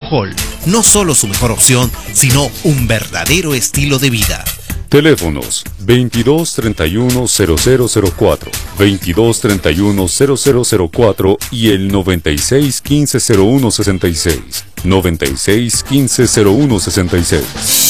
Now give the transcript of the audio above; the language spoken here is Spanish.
alcohol, no solo su mejor opción, sino un verdadero estilo de vida. Teléfonos 2231-0004, 2231-0004 y el 9615-0166, 9615-0166.